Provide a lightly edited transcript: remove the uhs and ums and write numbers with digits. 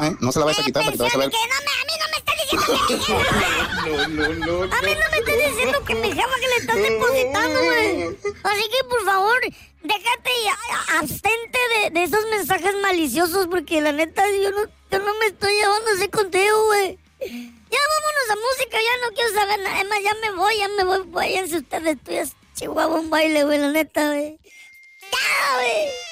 No se la vas a quitar para que te vas a ver. Que a mí no me estás diciendo que mi jefa. No. A mí no me estás diciendo que mi jefa que le estás depositando, güey. Así que, por favor, déjate y abstente de esos mensajes maliciosos, porque la neta, yo no me estoy llevando así contigo, güey. Ya vámonos a música, ya no quiero saber nada más, ya me voy, váyanse ustedes, tú ya Chihuahua un baile, güey, la neta, güey. Ya, güey.